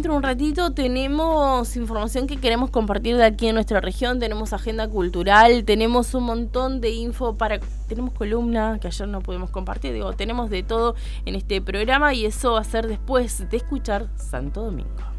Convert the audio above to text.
dentro de un ratito tenemos información que queremos compartir de aquí en nuestra región, tenemos agenda cultural, tenemos un montón de info tenemos columna que ayer no pudimos compartir, tenemos de todo en este programa y eso va a ser después de escuchar Santo Domingo.